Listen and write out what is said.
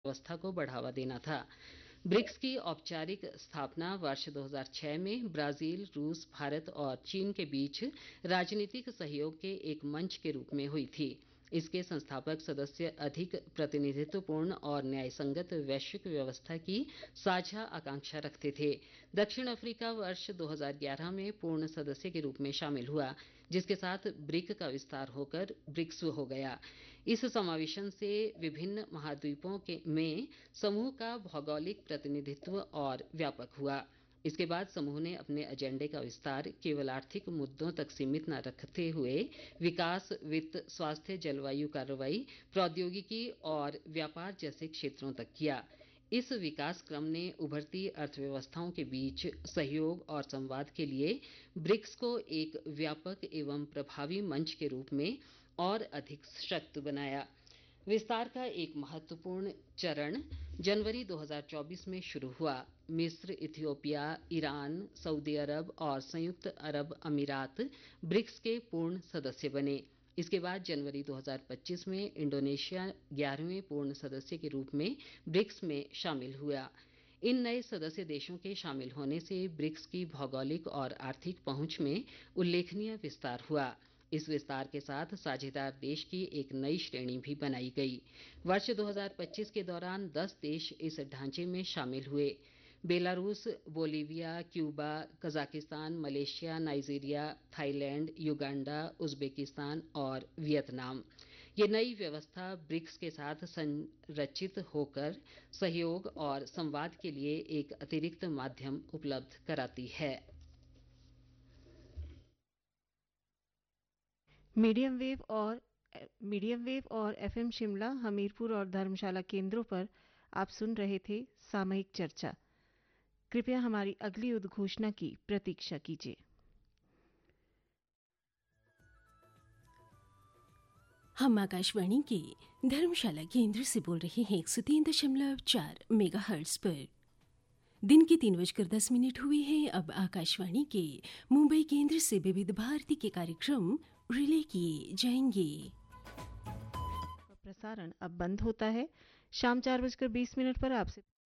व्यवस्था को बढ़ावा देना था। ब्रिक्स की औपचारिक स्थापना वर्ष 2006 में ब्राजील, रूस, भारत और चीन के बीच राजनीतिक सहयोग के एक मंच के रूप में हुई थी। इसके संस्थापक सदस्य अधिक प्रतिनिधित्वपूर्ण और न्यायसंगत वैश्विक व्यवस्था की साझा आकांक्षा रखते थे। दक्षिण अफ्रीका वर्ष 2011 में पूर्ण सदस्य के रूप में शामिल हुआ, जिसके साथ ब्रिक का विस्तार होकर ब्रिक्स हो गया। इस समावेशन से विभिन्न महाद्वीपों में समूह का भौगोलिक प्रतिनिधित्व और व्यापक हुआ। इसके बाद समूह ने अपने एजेंडे का विस्तार केवल आर्थिक मुद्दों तक सीमित न रखते हुए विकास, वित्त, स्वास्थ्य, जलवायु कार्रवाई, प्रौद्योगिकी और व्यापार जैसे क्षेत्रों तक किया। इस विकास क्रम ने उभरती अर्थव्यवस्थाओं के बीच सहयोग और संवाद के लिए ब्रिक्स को एक व्यापक एवं प्रभावी मंच के रूप में और अधिक सशक्त बनाया। विस्तार का एक महत्वपूर्ण चरण जनवरी 2024 में शुरू हुआ। मिस्र, इथियोपिया, ईरान, सऊदी अरब और संयुक्त अरब अमीरात ब्रिक्स के पूर्ण सदस्य बने। इसके बाद जनवरी 2025 में इंडोनेशिया 11वें पूर्ण सदस्य के रूप में ब्रिक्स में शामिल हुआ। इन नए सदस्य देशों के शामिल होने से ब्रिक्स की भौगोलिक और आर्थिक पहुंच में उल्लेखनीय विस्तार हुआ। इस विस्तार के साथ साझेदार देश की एक नई श्रेणी भी बनाई गई। वर्ष 2025 के दौरान 10 देश इस ढांचे में शामिल हुए। Belarus, Bolivia, Cuba, Kazakhstan, Malaysia, Nigeria, Thailand, Uganda, Uzbekistan और वियतनाम। ये नई व्यवस्था ब्रिक्स के साथ संरचित होकर सहयोग और संवाद के लिए एक अतिरिक्त माध्यम उपलब्ध कराती है। मीडियम वेव और एफएम शिमला, हमीरपुर और धर्मशाला केंद्रों पर आप सुन रहे थे सामयिक चर्चा। कृपया हमारी अगली उद्घोषणा की प्रतीक्षा कीजिए। हम आकाशवाणी के धर्मशाला केंद्र से बोल रहे हैं 103.4 मेगाहर्ट्ज पर। दिन के 3:10 हुए हैं। अब आकाशवाणी के मुंबई केंद्र से विविध भारती के कार्यक्रम रिले किए जाएंगे। प्रसारण अब बंद होता है। शाम 4:20 पर आपसे